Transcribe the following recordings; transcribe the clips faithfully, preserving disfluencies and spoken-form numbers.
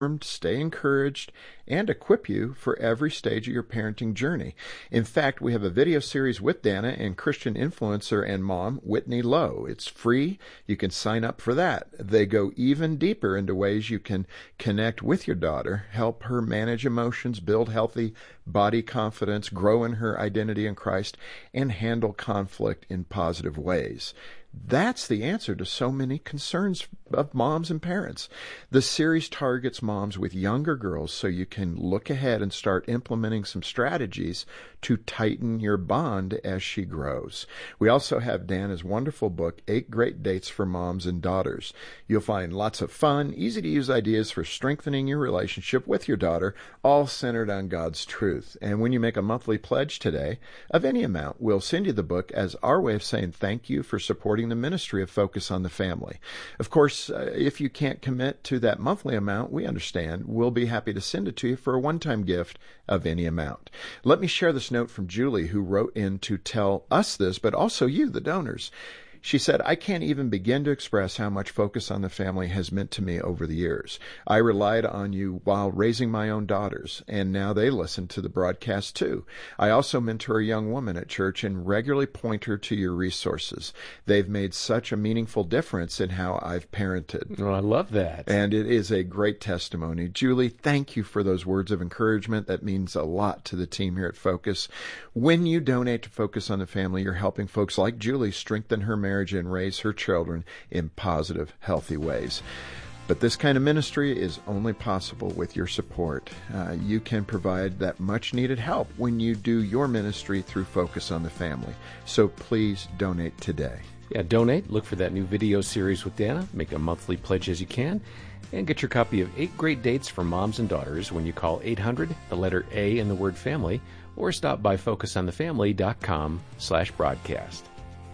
stay encouraged, and equip you for every stage of your parenting journey. In fact, we have a video series with Dana and Christian influencer and mom, Whitney Lowe. It's free. You can sign up for that. They go even deeper into ways you can connect with your daughter, help her manage emotions, build healthy body confidence, grow in her identity in Christ, and handle conflict in positive ways. That's the answer to so many concerns of moms and parents. The series targets moms with younger girls so you can look ahead and start implementing some strategies to tighten your bond as she grows. We also have Dana's wonderful book, Eight Great Dates for Moms and Daughters. You'll find lots of fun, easy-to-use ideas for strengthening your relationship with your daughter, all centered on God's truth. And when you make a monthly pledge today of any amount, we'll send you the book as our way of saying thank you for supporting the ministry of Focus on the Family. Of course, uh, if you can't commit to that monthly amount, we understand. We'll be happy to send it to you for a one-time gift of any amount. Let me share this note from Julie, who wrote in to tell us this, but also you, the donors. She said, I can't even begin to express how much Focus on the Family has meant to me over the years. I relied on you while raising my own daughters, and now they listen to the broadcast too. I also mentor a young woman at church and regularly point her to your resources. They've made such a meaningful difference in how I've parented. Oh, I love that. And it is a great testimony. Julie, thank you for those words of encouragement. That means a lot to the team here at Focus. When you donate to Focus on the Family, you're helping folks like Julie strengthen her marriage marriage and raise her children in positive, healthy ways. But this kind of ministry is only possible with your support. Uh, you can provide that much-needed help when you do your ministry through Focus on the Family. So please donate today. Yeah, donate. Look for that new video series with Dana. Make a monthly pledge as you can. And get your copy of Eight Great Dates for Moms and Daughters when you call eight hundred, the letter A in the word family, or stop by focus on the family dot com slash broadcast.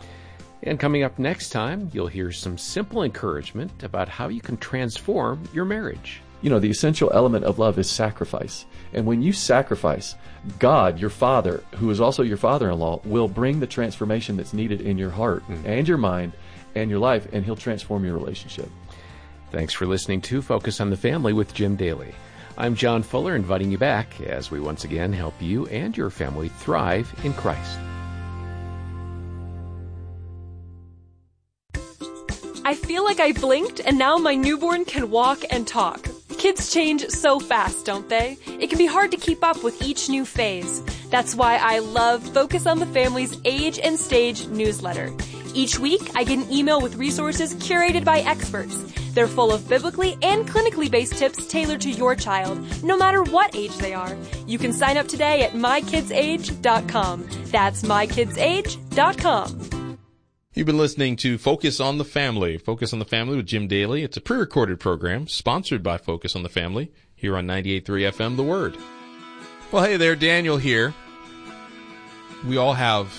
And coming up next time, you'll hear some simple encouragement about how you can transform your marriage. You know, the essential element of love is sacrifice. And when you sacrifice, God, your Father, who is also your father-in-law, will bring the transformation that's needed in your heart mm-hmm. and your mind and your life, and He'll transform your relationship. Thanks for listening to Focus on the Family with Jim Daly. I'm John Fuller, inviting you back as we once again help you and your family thrive in Christ. I feel like I blinked and now my newborn can walk and talk. Kids change so fast, don't they? It can be hard to keep up with each new phase. That's why I love Focus on the Family's Age and Stage newsletter. Each week, I get an email with resources curated by experts. They're full of biblically and clinically based tips tailored to your child, no matter what age they are. You can sign up today at my kids age dot com. That's my kids age dot com. You've been listening to Focus on the Family. Focus on the Family with Jim Daly. It's a pre-recorded program sponsored by Focus on the Family here on ninety-eight point three F M, The Word. Well, hey there, Daniel here. We all have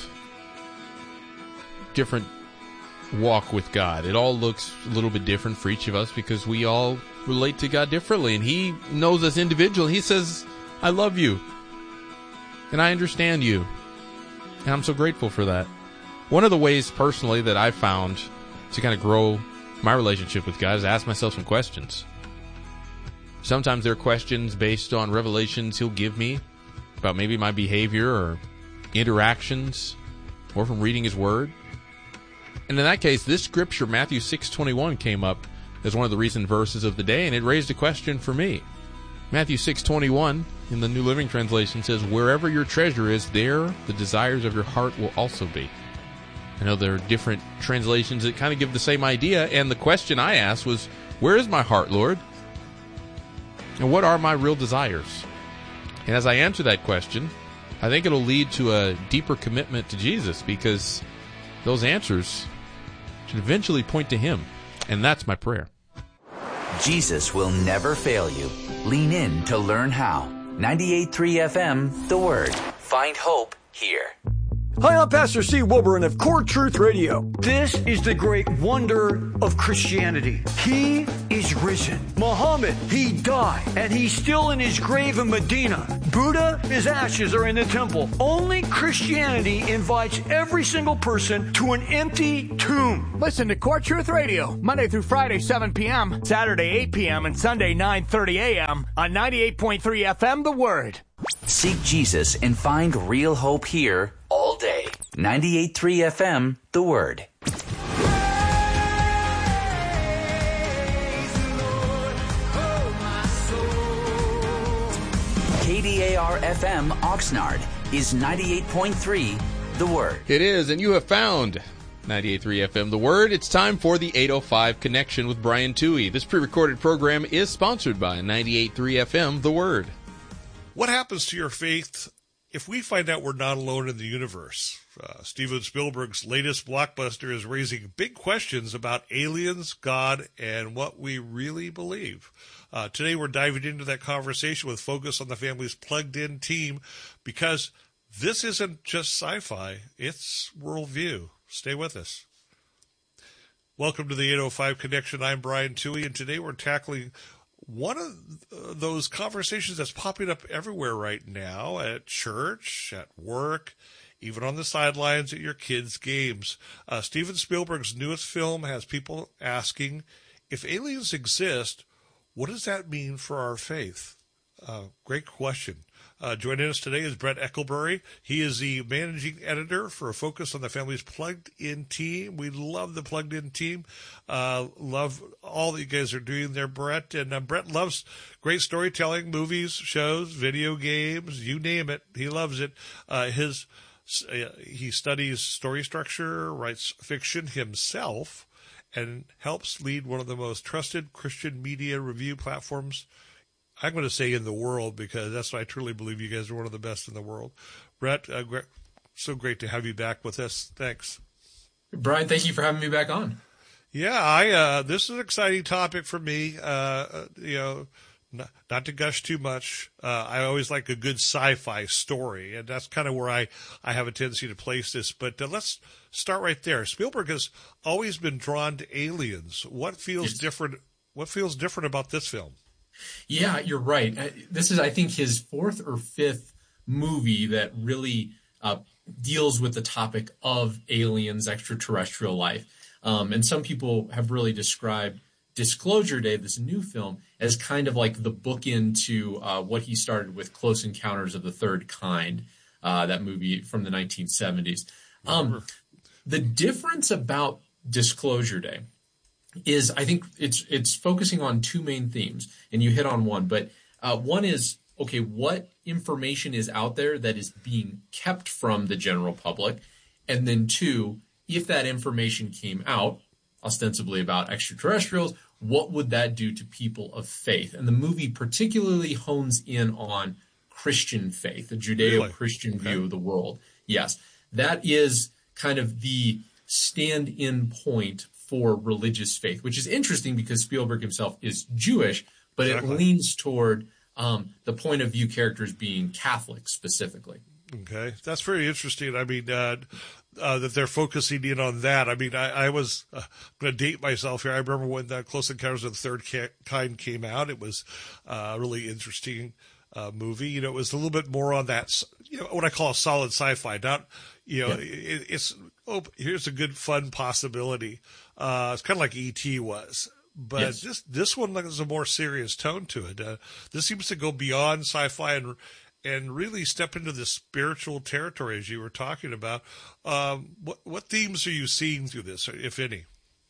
different walk with God. It all looks a little bit different for each of us because we all relate to God differently. And He knows us individually. He says, I love you. And I understand you. And I'm so grateful for that. One of the ways personally that I've found to kind of grow my relationship with God is ask myself some questions. Sometimes they're questions based on revelations He'll give me about maybe my behavior or interactions or from reading His Word. And in that case, this scripture, Matthew six twenty-one, came up as one of the recent verses of the day, and it raised a question for me. Matthew six twenty-one in the New Living Translation says, wherever your treasure is, there the desires of your heart will also be. I know there are different translations that kind of give the same idea, and the question I asked was, where is my heart, Lord? And what are my real desires? And as I answer that question, I think it'll lead to a deeper commitment to Jesus, because those answers should eventually point to Him. And that's my prayer. Jesus will never fail you. Lean in to learn how. ninety-eight point three F M, The Word. Find hope here. Hi, I'm Pastor Steve Wilburn of Core Truth Radio. This is the great wonder of Christianity. He is risen. Muhammad, he died, and he's still in his grave in Medina. Buddha, his ashes are in the temple. Only Christianity invites every single person to an empty tomb. Listen to Core Truth Radio, Monday through Friday, seven p.m., Saturday, eight p.m., and Sunday, nine thirty a.m. on ninety-eight point three F M, The Word. Seek Jesus and find real hope here all day. ninety-eight point three F M, The Word. K D A R F M Oxnard is ninety-eight point three The Word. It is, and you have found ninety-eight point three F M The Word. It's time for the eight oh five Connection with Brian Toohey. This pre-recorded program is sponsored by ninety-eight point three F M The Word. What happens to your faith if we find out we're not alone in the universe? Uh, Steven Spielberg's latest blockbuster is raising big questions about aliens, God, and what we really believe. Uh, today we're diving into that conversation with Focus on the Family's plugged-in team, because this isn't just sci-fi, it's worldview. Stay with us. Welcome to the eight oh five Connection. I'm Brian Toohey, and today we're tackling one of those conversations that's popping up everywhere right now, at church, at work, even on the sidelines at your kids' games. Uh, Steven Spielberg's newest film has people asking, if aliens exist, what does that mean for our faith? Uh, great question. Uh, joining us today is Brett Eckelberry. He is the managing editor for Focus on the Family's Plugged In team. We love the Plugged In team. Uh, love all that you guys are doing there, Brett. And uh, Brett loves great storytelling, movies, shows, video games, you name it. He loves it. Uh, his uh, he studies story structure, writes fiction himself, and helps lead one of the most trusted Christian media review platforms, I'm going to say, in the world, because that's what I truly believe. You guys are one of the best in the world. Brett, uh, great, so great to have you back with us. Thanks. Brian, thank you for having me back on. Yeah, I. Uh, this is an exciting topic for me. Uh, you know, not, not to gush too much. Uh, I always like a good sci-fi story, and that's kind of where I, I have a tendency to place this. But uh, let's start right there. Spielberg has always been drawn to aliens. What feels yes. different? What feels different about this film? Yeah, you're right. This is, I think, his fourth or fifth movie that really uh, deals with the topic of aliens, extraterrestrial life. Um, and some people have really described Disclosure Day, this new film, as kind of like the bookend to uh, what he started with Close Encounters of the Third Kind, uh, that movie from the nineteen seventies. Um, the difference about Disclosure Day is, I think it's it's focusing on two main themes, and you hit on one. But uh, one is, okay, what information is out there that is being kept from the general public? And then two, if that information came out, ostensibly about extraterrestrials, what would that do to people of faith? And the movie particularly hones in on Christian faith, the Judeo-Christian really? okay. view of the world. Yes, that is kind of the stand-in point for religious faith, which is interesting because Spielberg himself is Jewish, but exactly. it leans toward um, the point of view characters being Catholic specifically. Okay, that's very interesting. I mean, uh, uh, that they're focusing in on that. I mean, I, I was uh, going to date myself here. I remember when the Close Encounters of the Third Kind came out. It was uh, a really interesting uh, movie. You know, it was a little bit more on that, you know, what I call a solid sci-fi. Not, you know, yeah. it, it's, oh, here's a good, fun possibility. Uh, it's kind of like E T was. But yes. this this one has a more serious tone to it. Uh, this seems to go beyond sci-fi and and really step into the spiritual territory, as you were talking about. Um, what what themes are you seeing through this, if any?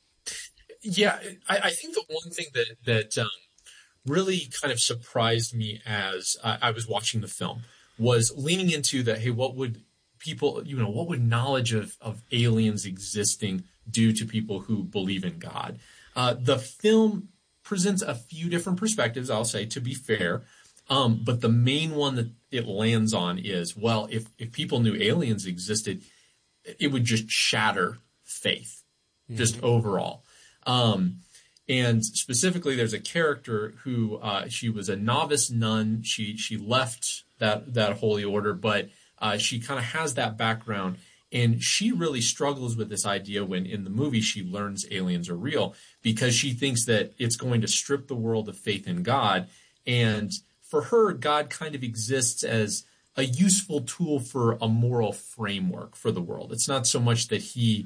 Yeah, I, I think the one thing that that um, really kind of surprised me as uh, I was watching the film was leaning into that. Hey, what would people, you know, what would knowledge of of aliens existing do to people who believe in God? Uh, the film presents a few different perspectives, I'll say, to be fair. Um, but the main one that it lands on is, well, if, if people knew aliens existed, it would just shatter faith, just mm-hmm. overall. Um, and specifically, there's a character who, uh, she was a novice nun. She she left that, that holy order, but uh, she kind of has that background. And she really struggles with this idea when in the movie she learns aliens are real, because she thinks that it's going to strip the world of faith in God. And for her, God kind of exists as a useful tool for a moral framework for the world. It's not so much that he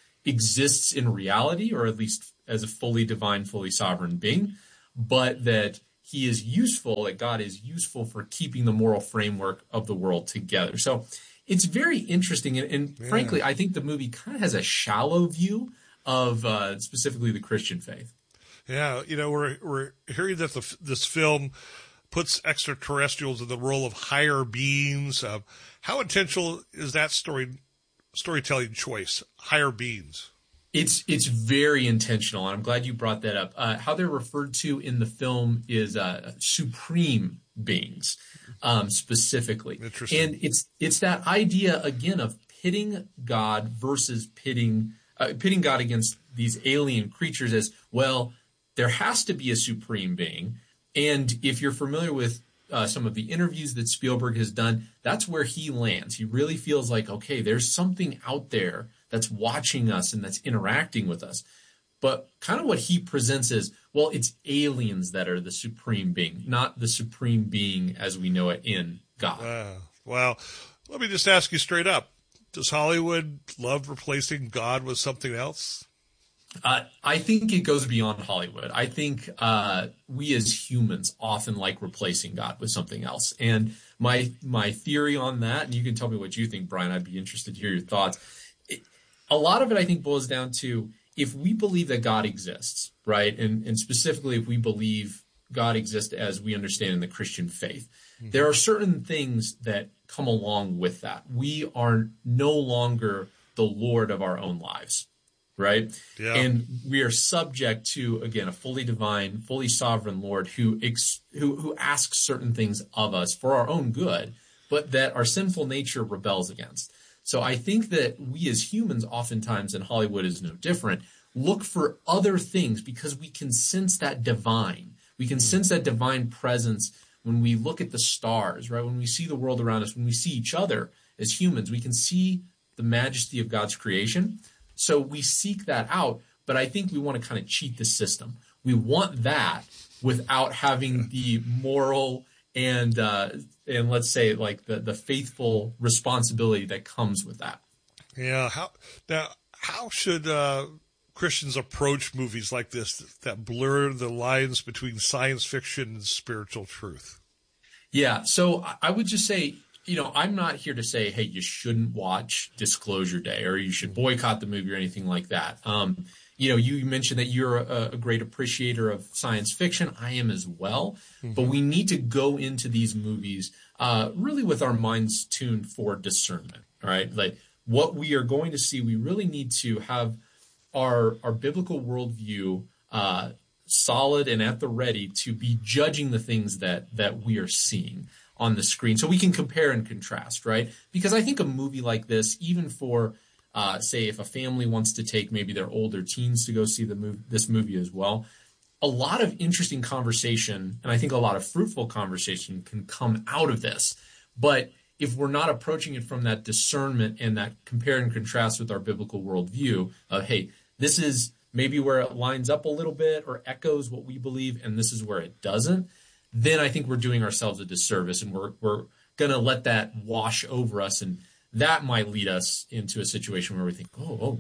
exists in reality, or at least as a fully divine, fully sovereign being, but that he is useful, that God is useful for keeping the moral framework of the world together. So it's very interesting. And, and yeah. frankly, I think the movie kind of has a shallow view of uh, specifically the Christian faith. Yeah, you know, we're we're hearing that the, this film puts extraterrestrials in the role of higher beings. Uh, how intentional is that story storytelling choice, higher beings? It's it's very intentional, and I'm glad you brought that up. Uh, how they're referred to in the film is uh, supreme beings, um, specifically. Interesting. And it's it's that idea again of pitting God versus pitting uh, pitting God against these alien creatures as well. There has to be a supreme being, and if you're familiar with uh, some of the interviews that Spielberg has done, that's where he lands. He really feels like, okay, there's something out there that's watching us and that's interacting with us. But kind of what he presents is, well, it's aliens that are the supreme being, not the supreme being as we know it in God. Wow. Well, let me just ask you straight up. Does Hollywood love replacing God with something else? Uh, I think it goes beyond Hollywood. I think uh, we as humans often like replacing God with something else. And my my theory on that, and you can tell me what you think, Brian, I'd be interested to hear your thoughts. It, a lot of it, I think, boils down to if we believe that God exists, right, and, and specifically if we believe God exists as we understand in the Christian faith, mm-hmm. there are certain things that come along with that. We are no longer the Lord of our own lives. Right? Yeah. And we are subject to, again, a fully divine, fully sovereign Lord who, ex, who who asks certain things of us for our own good, but that our sinful nature rebels against. So I think that we as humans, oftentimes, and Hollywood is no different, look for other things because we can sense that divine. We can mm. sense that divine presence when we look at the stars, right? When we see the world around us, when we see each other as humans, we can see the majesty of God's creation. So we seek that out, but I think we want to kind of cheat the system. We want that without having the moral and uh, and let's say like the, the faithful responsibility that comes with that. Yeah. How now? How should uh, Christians approach movies like this that blur the lines between science fiction and spiritual truth? Yeah. So I would just say, you know, I'm not here to say, hey, you shouldn't watch Disclosure Day or you should boycott the movie or anything like that. Um, you know, you mentioned that you're a, a great appreciator of science fiction. I am as well. Mm-hmm. But we need to go into these movies uh, really with our minds tuned for discernment, right? Like what we are going to see, we really need to have our, our biblical worldview uh, solid and at the ready to be judging the things that that we are seeing on the screen so we can compare and contrast, right? Because I think a movie like this, even for, uh, say, if a family wants to take maybe their older teens to go see the movie, this movie as well, a lot of interesting conversation, and I think a lot of fruitful conversation can come out of this. But if we're not approaching it from that discernment and that compare and contrast with our biblical worldview of, hey, this is maybe where it lines up a little bit or echoes what we believe, and this is where it doesn't, then I think we're doing ourselves a disservice and we're we're going to let that wash over us. And that might lead us into a situation where we think, oh, oh,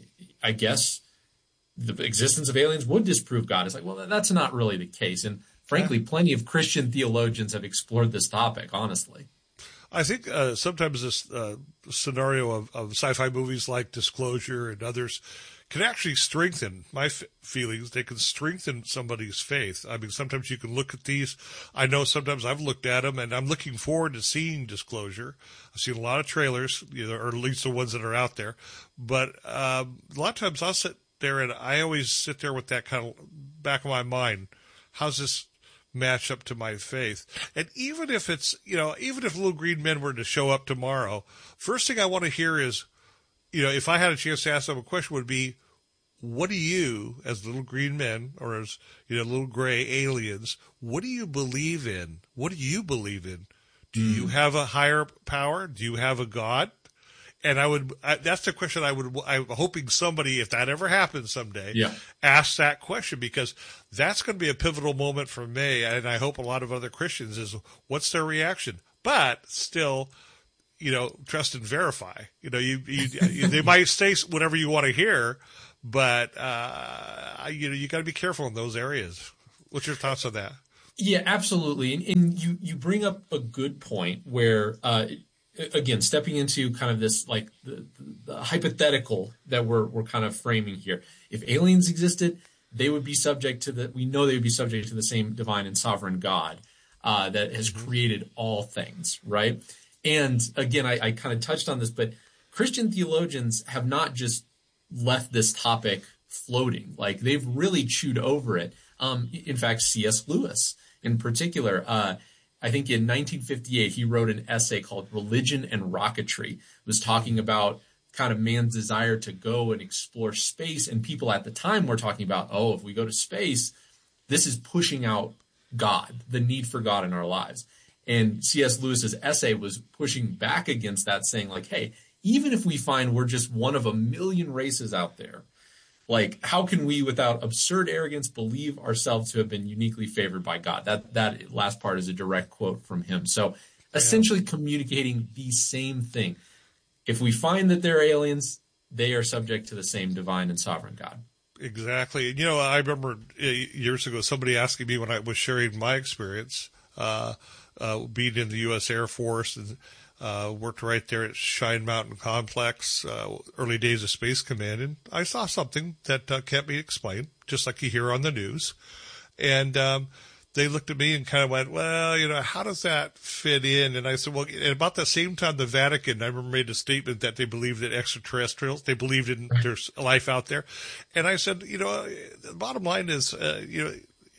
I guess the existence of aliens would disprove God. It's like, well, that's not really the case. And frankly, plenty of Christian theologians have explored this topic, honestly. I think uh, sometimes this uh, scenario of, of sci-fi movies like Disclosure and others can actually strengthen my f- feelings. They can strengthen somebody's faith. I mean, sometimes you can look at these. I know sometimes I've looked at them, and I'm looking forward to seeing Disclosure. I've seen a lot of trailers, you know, or at least the ones that are out there. But um, a lot of times I'll sit there, and I always sit there with that kind of back of my mind. How's this match up to my faith? And even if it's, you know, even if Little Green Men were to show up tomorrow, first thing I want to hear is, you know, if I had a chance to ask them a question, would be, what do you, as little green men, or as, you know, little gray aliens, what do you believe in? What do you believe in? Do mm. you have a higher power? Do you have a God? And I would, I, that's the question I would, I'm hoping somebody, if that ever happens someday, yeah. asks that question, because that's going to be a pivotal moment for me. And I hope a lot of other Christians is, what's their reaction? But still, you know, trust and verify. You know, you, you they might say whatever you want to hear, but, uh, you know, you got to be careful in those areas. What's your thoughts on that? Yeah, absolutely. And, and you, you bring up a good point where, uh, again, stepping into kind of this, like the, the, the hypothetical that we're, we're kind of framing here. If aliens existed, they would be subject to the, we know they would be subject to the same divine and sovereign God, uh, that has created all things, right? And again, I, I kind of touched on this, but Christian theologians have not just left this topic floating. Like, they've really chewed over it. Um, in fact, C S Lewis in particular, uh, I think in nineteen fifty-eight, he wrote an essay called Religion and Rocketry. It was talking about kind of man's desire to go and explore space. And people at the time were talking about, oh, if we go to space, this is pushing out God, the need for God in our lives. And C S Lewis's essay was pushing back against that, saying like, hey, even if we find we're just one of a million races out there, like, how can we, without absurd arrogance, believe ourselves to have been uniquely favored by God? That that last part is a direct quote from him. So essentially communicating the same thing. If we find that they're aliens, they are subject to the same divine and sovereign God. Exactly. You know, I remember years ago somebody asking me when I was sharing my experience, uh, uh, being in the U S Air Force and Uh, worked right there at Cheyenne Mountain Complex, uh, early days of Space Command, and I saw something that uh, can't be explained, just like you hear on the news. And um, they looked at me and kind of went, well, you know, how does that fit in? And I said, well, at about the same time, the Vatican, I remember, made a statement that they believed in extraterrestrials. They believed in there's life out there. And I said, you know, the bottom line is, uh, you know,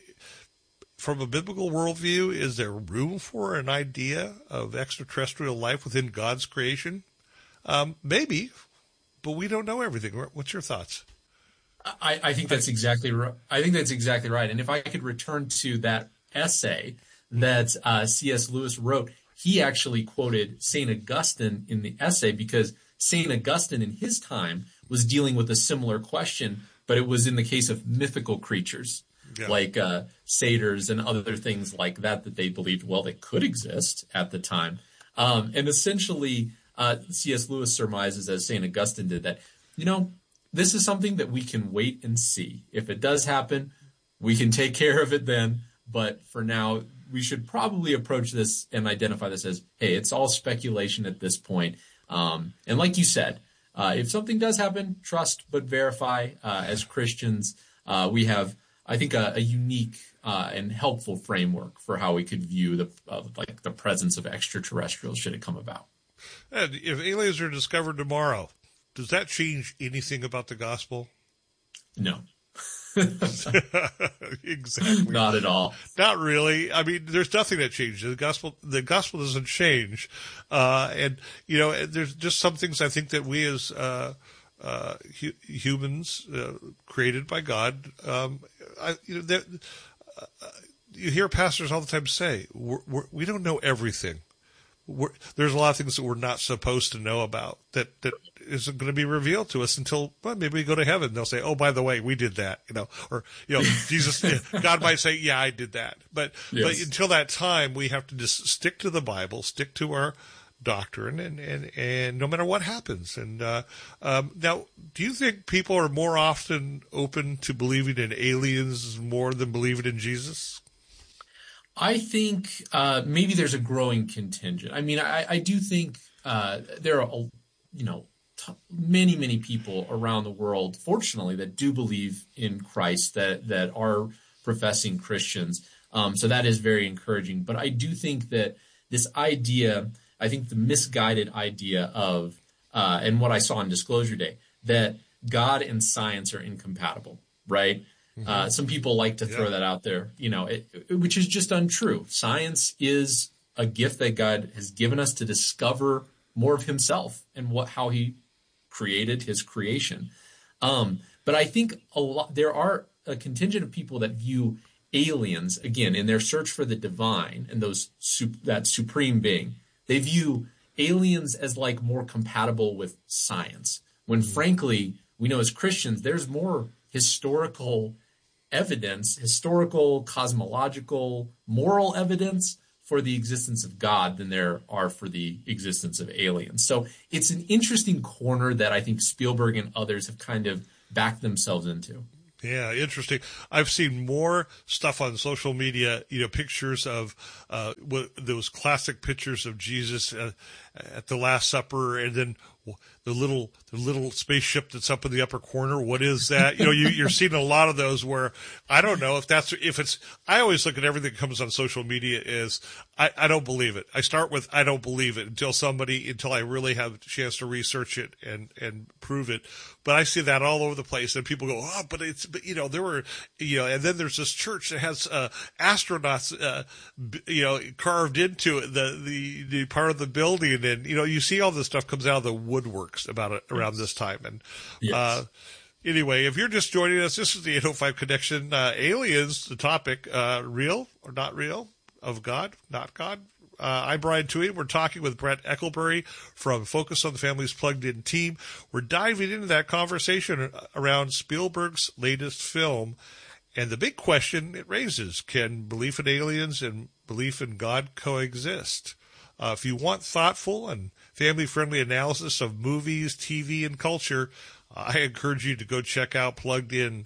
from a biblical worldview, is there room for an idea of extraterrestrial life within God's creation? Um, maybe, but we don't know everything. What's your thoughts? I, I think that's exactly right. I think that's exactly right. And if I could return to that essay that uh, C S Lewis wrote, he actually quoted Saint Augustine in the essay, because Saint Augustine in his time was dealing with a similar question, but it was in the case of mythical creatures. Yeah. Like uh, satyrs and other things like that, that they believed, well, they could exist at the time. Um, and essentially, uh, C S Lewis surmises, as Saint Augustine did, that, you know, this is something that we can wait and see. If it does happen, we can take care of it then. But for now, we should probably approach this and identify this as, hey, it's all speculation at this point. Um, and like you said, uh, if something does happen, trust but verify. Uh, as Christians, uh, we have, I think, a, a unique uh, and helpful framework for how we could view the uh, like the presence of extraterrestrials should it come about. And if aliens are discovered tomorrow, does that change anything about the gospel? No. Exactly. Not at all. Not really. I mean, there's nothing that changes. The gospel, the gospel doesn't change. Uh, and, you know, there's just some things I think that we as, uh, uh, hu- humans, uh, created by God, um, I, you know, that, uh, you hear pastors all the time say, we're, we're, we don't know everything. We're, there's a lot of things that we're not supposed to know about that, that isn't going to be revealed to us until, well, maybe we go to heaven. They'll say, oh, by the way, we did that, you know, or, you know, Jesus, God might say, yeah, I did that. But, yes. but until that time, we have to just stick to the Bible, stick to our doctrine, and, and, and no matter what happens. And, uh, um, now, do you think people are more often open to believing in aliens more than believing in Jesus? I think uh, maybe there's a growing contingent. I mean, I, I do think uh, there are, you know, t- many, many people around the world, fortunately, that do believe in Christ, that that are professing Christians. Um, so that is very encouraging. But I do think that this idea, I think the misguided idea of, uh, and what I saw on Disclosure Day, that God and science are incompatible, right? Mm-hmm. Uh, some people like to throw yeah. that out there, you know, it, it, which is just untrue. Science is a gift that God has given us to discover more of himself and what, how he created his creation. Um, but I think a lot, there are a contingent of people that view aliens, again, in their search for the divine and those, that supreme being, they view aliens as like more compatible with science, when mm-hmm. frankly, we know as Christians, there's more historical evidence, historical, cosmological, moral evidence for the existence of God than there are for the existence of aliens. So it's an interesting corner that I think Spielberg and others have kind of backed themselves into. Yeah, interesting. I've seen more stuff on social media, you know, pictures of uh, what, those classic pictures of Jesus uh, at the Last Supper, and then the little the little spaceship that's up in the upper corner. What is that? You know, you, you're seeing a lot of those where I don't know if that's if it's. I always look at everything that comes on social media as I, I don't believe it. I start with I don't believe it until somebody until I really have a chance to research it and and prove it. But I see that all over the place, and people go, oh, but it's but, you know there were you know, and then there's this church that has uh, astronauts uh, you know carved into it, the the the part of the building, and you know you see all this stuff comes out of the woodworks about it around yes. this time. And yes. uh anyway, if you're just joining us, this is the eight oh five Connection. Uh, aliens, the topic, uh, real or not real, of God, not God. Uh, I'm Brian Toohey. We're talking with Brett Ecklebury from Focus on the Family's Plugged In team. We're diving into that conversation around Spielberg's latest film and the big question it raises: can belief in aliens and belief in God coexist? Uh, if you want thoughtful and family-friendly analysis of movies, T V, and culture, uh, I encourage you to go check out plugged in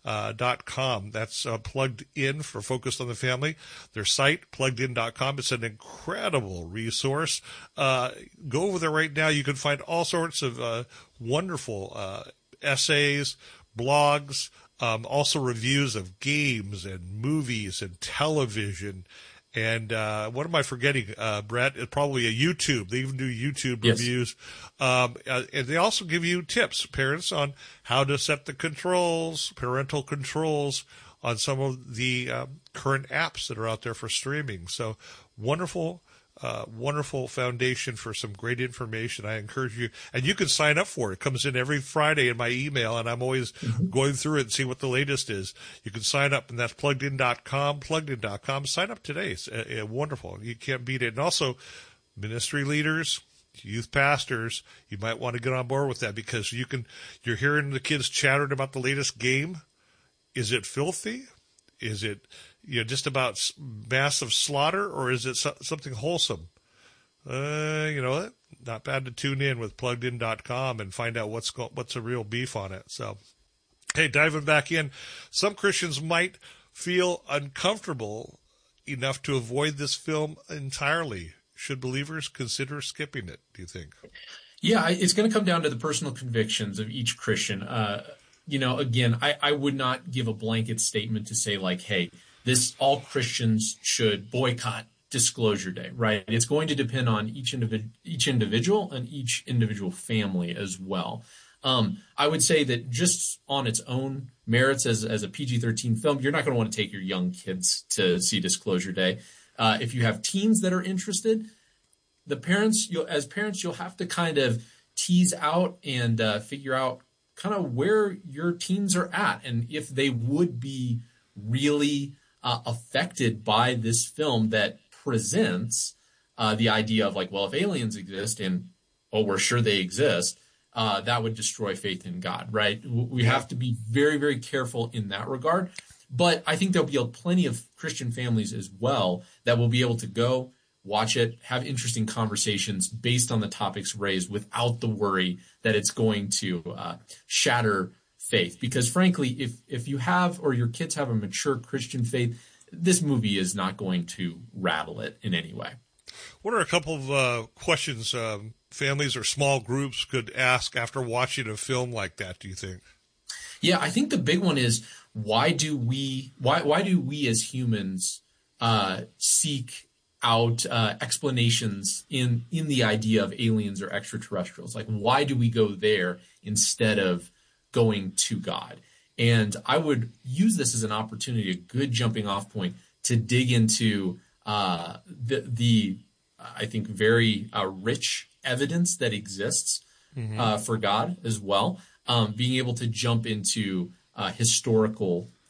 dot com. That's uh, Plugged In for Focused on the Family. Their site, plugged in dot com. It's an incredible resource. Uh, go over there right now. You can find all sorts of uh, wonderful uh, essays, blogs, um, also reviews of games and movies and television. And uh, what am I forgetting, uh, Brett? It's probably a YouTube. They even do YouTube yes. reviews. Um, uh, and they also give you tips, parents, on how to set the controls, parental controls on some of the um, current apps that are out there for streaming. So wonderful, uh, wonderful foundation for some great information. I encourage you. And you can sign up for it. It comes in every Friday in my email, and I'm always mm-hmm. going through it and see what the latest is. You can sign up, and that's plugged in dot com, plugged in dot com. Sign up today. It's uh, uh, wonderful. You can't beat it. And also, ministry leaders, youth pastors, you might want to get on board with that, because you can, you're hearing the kids chattering about the latest game. Is it filthy? Is it, you know, just about massive slaughter, or is it so, something wholesome? Uh, you know what? Not bad to tune in with plugged in dot com and find out what's go, what's the real beef on it. So, hey, diving back in, some Christians might feel uncomfortable enough to avoid this film entirely. Should believers consider skipping it, do you think? Yeah, it's going to come down to the personal convictions of each Christian. Uh, you know, again, I, I would not give a blanket statement to say, like, hey, this all Christians should boycott Disclosure Day, right? It's going to depend on each individual, each individual and each individual family as well. Um, I would say that just on its own merits as, as a P G thirteen film, you're not going to want to take your young kids to see Disclosure Day. Uh, if you have teens that are interested, the parents, you'll, as parents, you'll have to kind of tease out and uh, figure out kind of where your teens are at and if they would be really uh, affected by this film that presents uh, the idea of, like, well, if aliens exist and, oh, we're sure they exist, uh, that would destroy faith in God, right? We have to be very, very careful in that regard. But I think there'll be plenty of Christian families as well that will be able to go, watch it, have interesting conversations based on the topics raised without the worry that it's going to uh, shatter faith. Because frankly, if if you have or your kids have a mature Christian faith, this movie is not going to rattle it in any way. What are a couple of uh, questions um, families or small groups could ask after watching a film like that, do you think? Yeah, I think the big one is, why do we why why do we as humans uh, seek out uh, explanations in in the idea of aliens or extraterrestrials? Like, why do we go there instead of going to God? And I would use this as an opportunity, a good jumping off point, to dig into uh, the the I think very uh, rich evidence that exists mm-hmm. uh, for God as well. Um, being able to jump into uh, historical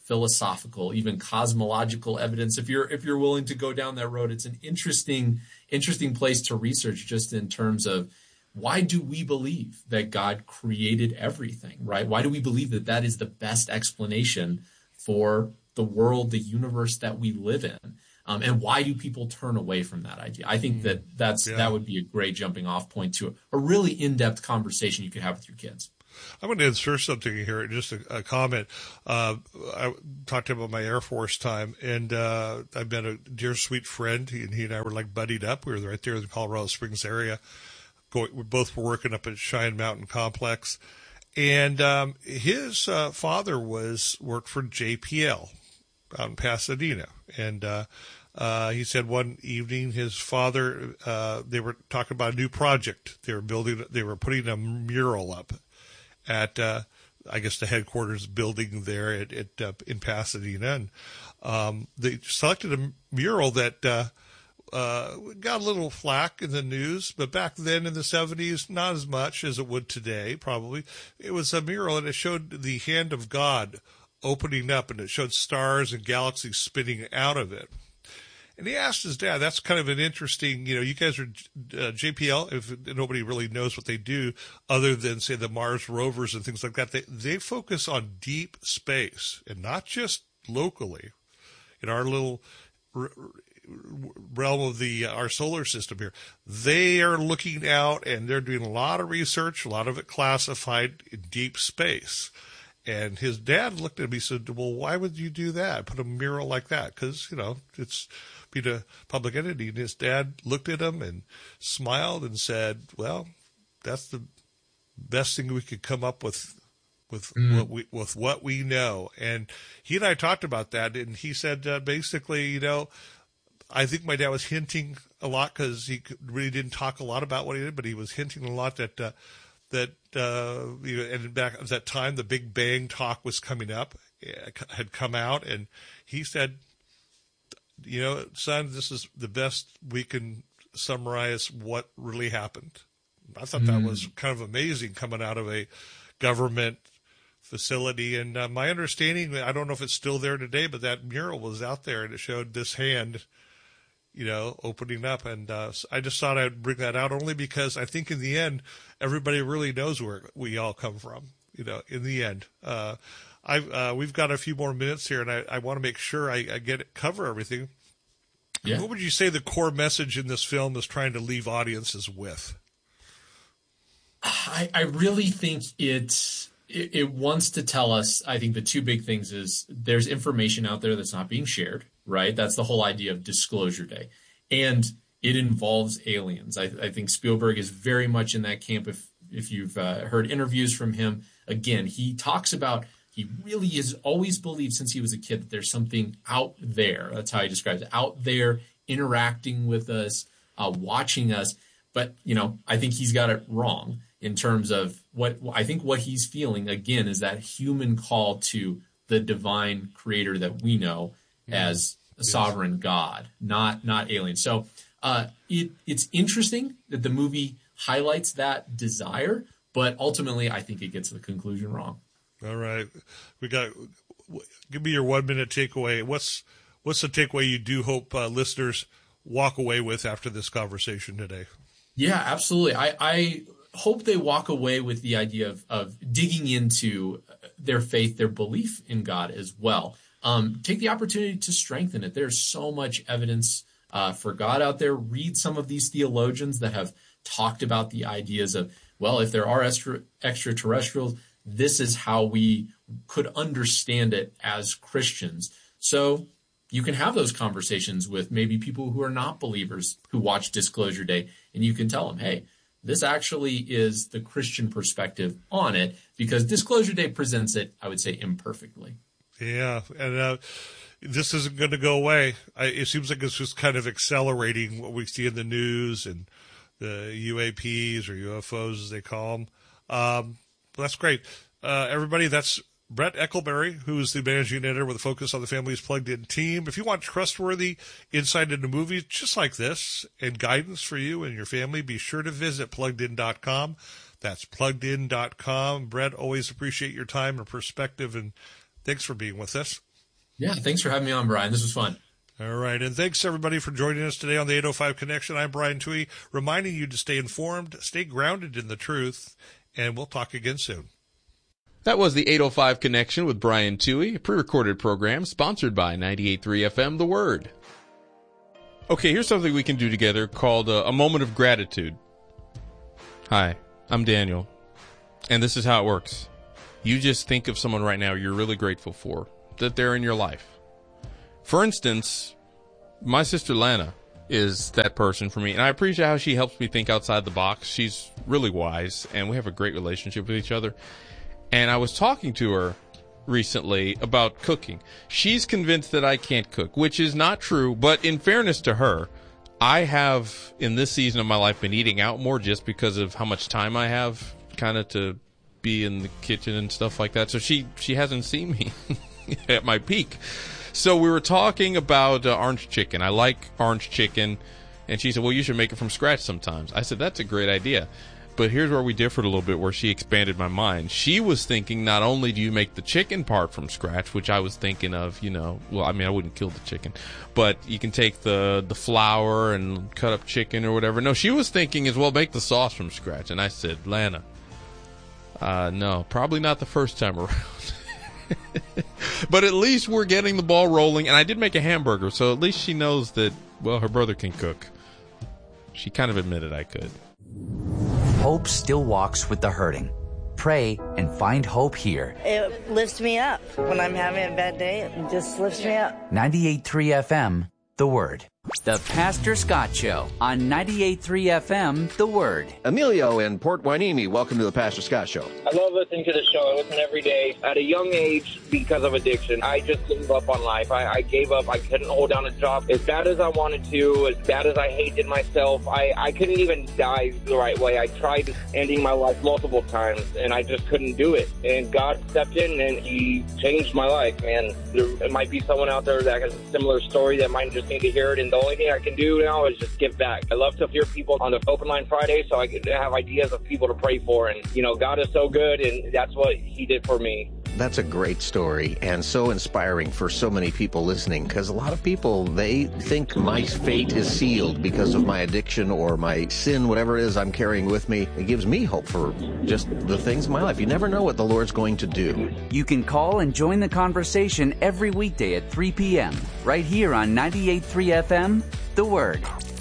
philosophical, even cosmological evidence. If you're if you're willing to go down that road, it's an interesting interesting place to research, just in terms of why do we believe that God created everything, right? Why do we believe that that is the best explanation for the world, the universe that we live in? Um, and why do people turn away from that idea? I think that that's yeah. that would be a great jumping off point to a, a really in-depth conversation you could have with your kids. I'm going to insert something here, just a, a comment. Uh, I talked to him about my Air Force time, and uh, I met a dear, sweet friend. He, and he and I were like buddied up. We were right there in the Colorado Springs area. Going, we both were working up at Cheyenne Mountain Complex, and um, his uh, father was worked for J P L out in Pasadena, and uh, uh, he said one evening his father uh, they were talking about a new project. They were building. They were putting a mural up at, uh, I guess, the headquarters building there at, at uh, in Pasadena. And um, they selected a mural that uh, uh, got a little flack in the news, but back then in the seventies, not as much as it would today, probably. It was a mural, and it showed the hand of God opening up, and it showed stars and galaxies spinning out of it. And he asked his dad, that's kind of an interesting, you know, you guys are uh, J P L, if nobody really knows what they do other than, say, the Mars rovers and things like that. They, they focus on deep space, and not just locally in our little r- realm of the uh, our solar system here. They are looking out, and they're doing a lot of research, a lot of it classified in deep space. And his dad looked at me and said, well, why would you do that? Put a mural like that? Because, you know, it's being a public entity. And his dad looked at him and smiled and said, well, that's the best thing we could come up with with mm. what we with what we know. And he and I talked about that, and he said uh, basically, you know, I think my dad was hinting a lot, because he really didn't talk a lot about what he did, but he was hinting a lot that uh, that uh, you know, and back at that time, the Big Bang talk was coming up, had come out, and he said, you know, son, this is the best we can summarize what really happened. I thought mm. that was kind of amazing coming out of a government facility. And uh, my understanding, I don't know if it's still there today, but that mural was out there, and it showed this hand, you know, opening up. And uh, I just thought I'd bring that out, only because I think in the end, everybody really knows where we all come from, you know, in the end. Uh, I've, uh, we've got a few more minutes here, and I, I want to make sure I, I get it, cover everything. Yeah. What would you say the core message in this film is trying to leave audiences with? I, I really think it's, it, it wants to tell us, I think the two big things is there's information out there that's not being shared, right? That's the whole idea of Disclosure Day. And it involves aliens. I, I think Spielberg is very much in that camp. If, if you've uh, heard interviews from him, again, he talks about, he really has always believed since he was a kid that there's something out there. That's how he describes it. Out there, interacting with us, uh, watching us. But, you know, I think he's got it wrong in terms of what, I think what he's feeling, again, is that human call to the divine creator that we know mm. as a yes. sovereign God, not, not alien. So uh, it, it's interesting that the movie highlights that desire, but ultimately I think it gets the conclusion wrong. All right. We got, give me your one minute takeaway. What's, what's the takeaway you do hope uh, listeners walk away with after this conversation today? Yeah, absolutely. I, I hope they walk away with the idea of, of digging into their faith, their belief in God as well. Um, take the opportunity to strengthen it. There's so much evidence uh, for God out there. Read some of these theologians that have talked about the ideas of, well, if there are extra, extraterrestrials, this is how we could understand it as Christians. So you can have those conversations with maybe people who are not believers who watch Disclosure Day, and you can tell them, hey, this actually is the Christian perspective on it, because Disclosure Day presents it, I would say, imperfectly. Yeah, and uh, this isn't going to go away. I, it seems like it's just kind of accelerating what we see in the news and the U A Ps or U F Os, as they call them. Um, that's great. Uh, everybody, that's Brett Eckelberry, who's the managing editor with a focus on the Family's Plugged In team. If you want trustworthy insight into movies just like this and guidance for you and your family, be sure to visit plugged in dot com. That's plugged in dot com. Brett, always appreciate your time and perspective, and thanks for being with us. Yeah, thanks for having me on, Brian. This was fun. All right, and thanks everybody for joining us today on the eight oh five Connection. I'm Brian Tuohy, reminding you to stay informed, stay grounded in the truth, and we'll talk again soon. That was the eight oh five Connection with Brian Tuohy, a pre-recorded program sponsored by ninety-eight point three F M The Word. Okay, here's something we can do together called uh, a moment of gratitude. Hi, I'm Daniel, and this is how it works. You just think of someone right now you're really grateful for, that they're in your life. For instance, my sister Lana is that person for me, and I appreciate how she helps me think outside the box. She's really wise, and we have a great relationship with each other. And I was talking to her recently about cooking. She's convinced that I can't cook, which is not true, but in fairness to her, I have, in this season of my life, been eating out more just because of how much time I have kind of to be in the kitchen and stuff like that. So she, she hasn't seen me at my peak. So we were talking about uh, orange chicken. I like orange chicken. And she said, well, you should make it from scratch sometimes. I said, that's a great idea. But here's where we differed a little bit, where she expanded my mind. She was thinking not only do you make the chicken part from scratch, which I was thinking of, you know, well, I mean, I wouldn't kill the chicken, but you can take the, the flour and cut up chicken or whatever. No, she was thinking as well, make the sauce from scratch. And I said, Lana, uh, no, probably not the first time around. But at least we're getting the ball rolling. And I did make a hamburger, so at least she knows that, well, her brother can cook. She kind of admitted I could. Hope still walks with the hurting. Pray and find hope here. It lifts me up. When I'm having a bad day, it just lifts me up. ninety-eight point three F M, The Word. The Pastor Scott Show on ninety-eight point three F M, The Word. Emilio in Port Hueneme, welcome to the Pastor Scott Show. I love listening to the show. I listen every day. At a young age, because of addiction, I just gave up on life. I, I gave up. I couldn't hold down a job as bad as I wanted to, as bad as I hated myself. I, I couldn't even die the right way. I tried ending my life multiple times, and I just couldn't do it. And God stepped in, and He changed my life. And there might be someone out there that has a similar story that might just need to hear it. And the only thing I can do now is just give back. I love to hear people on the Open Line Friday so I can have ideas of people to pray for. And, you know, God is so good, and that's what He did for me. That's a great story and so inspiring for so many people listening, because a lot of people, they think my fate is sealed because of my addiction or my sin, whatever it is I'm carrying with me. It gives me hope for just the things in my life. You never know what the Lord's going to do. You can call and join the conversation every weekday at three p.m. right here on ninety-eight point three F M, The Word.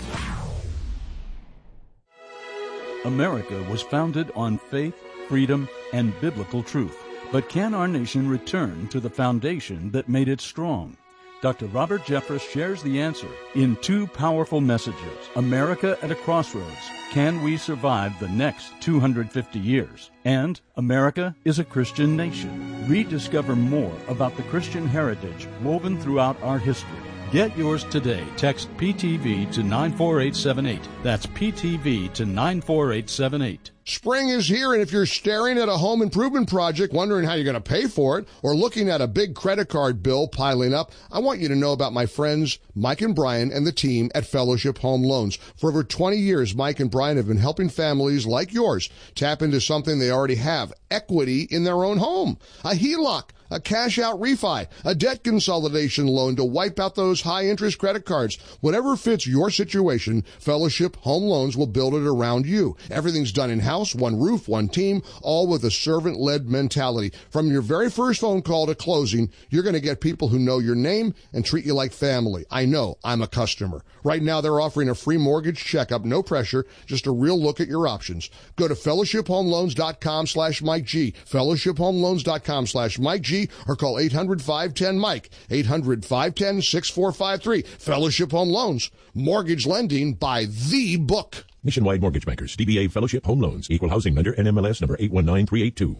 America was founded on faith, freedom, and biblical truth. But can our nation return to the foundation that made it strong? Doctor Robert Jeffress shares the answer in two powerful messages. America at a Crossroads. Can we survive the next two hundred fifty years? And America is a Christian nation. Rediscover more about the Christian heritage woven throughout our history. Get yours today. Text P T V to nine four eight seven eight. That's P T V to nine four eight seven eight. Spring is here, and if you're staring at a home improvement project, wondering how you're going to pay for it, or looking at a big credit card bill piling up, I want you to know about my friends Mike and Brian and the team at Fellowship Home Loans. For over twenty years, Mike and Brian have been helping families like yours tap into something they already have, equity in their own home. A H E L O C, a cash-out refi, a debt consolidation loan to wipe out those high-interest credit cards. Whatever fits your situation, Fellowship Home Loans will build it around you. Everything's done in-house, one roof, one team, all with a servant-led mentality. From your very first phone call to closing, you're going to get people who know your name and treat you like family. I know. I'm a customer. Right now, they're offering a free mortgage checkup, no pressure, just a real look at your options. Go to fellowship home loans dot com slash Mike G, fellowship home loans dot com slash Mike G, or call eight hundred, five one zero, Mike, eight hundred, five one zero, six four five three. Fellowship Home Loans, mortgage lending by the book. Nationwide Mortgage Bankers, D B A Fellowship Home Loans, Equal Housing Lender, N M L S number eight one nine three eight two.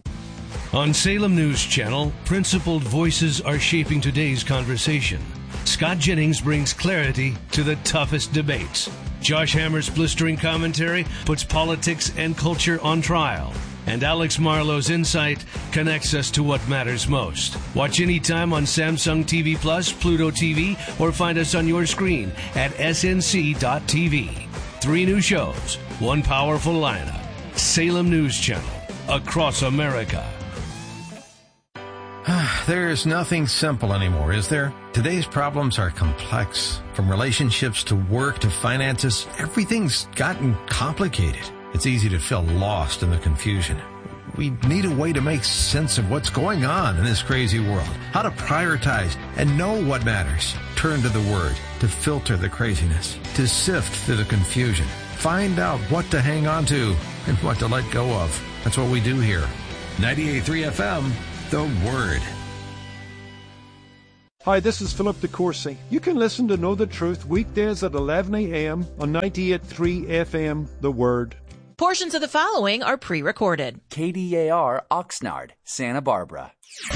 On Salem News Channel, principled voices are shaping today's conversation. Scott Jennings brings clarity to the toughest debates. Josh Hammer's blistering commentary puts politics and culture on trial. And Alex Marlowe's insight connects us to what matters most. Watch anytime on Samsung T V Plus, Pluto T V, or find us on your screen at S N C dot T V. Three new shows, one powerful lineup. Salem News Channel, across America. There's nothing simple anymore, is there? Today's problems are complex. From relationships to work to finances, everything's gotten complicated. It's easy to feel lost in the confusion. We need a way to make sense of what's going on in this crazy world, how to prioritize and know what matters. Turn to the Word to filter the craziness, to sift through the confusion. Find out what to hang on to and what to let go of. That's what we do here. ninety-eight point three F M, The Word. Hi, this is Philip DeCourcy. You can listen to Know the Truth weekdays at eleven a.m. on ninety-eight point three F M, The Word. Portions of the following are pre-recorded. K D A R Oxnard, Santa Barbara.